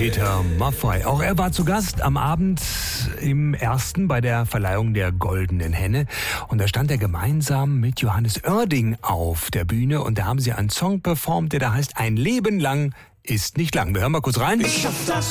Peter Maffay. Auch er war zu Gast am Abend im Ersten bei der Verleihung der Goldenen Henne. Und da stand er gemeinsam mit Johannes Oerding auf der Bühne. Und da haben sie einen Song performt, der da heißt Ein Leben lang ist nicht lang. Wir hören mal kurz rein. Ich schaff das